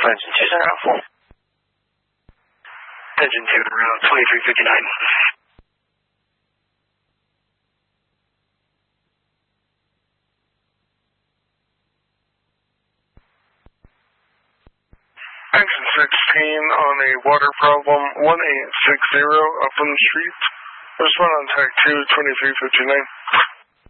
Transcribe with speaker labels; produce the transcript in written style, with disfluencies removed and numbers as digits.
Speaker 1: Engine 2 center out. Engine 2 around 2359.
Speaker 2: Engine 16 on a water problem 1860 Upland Street. Respond on tag 2, 2359.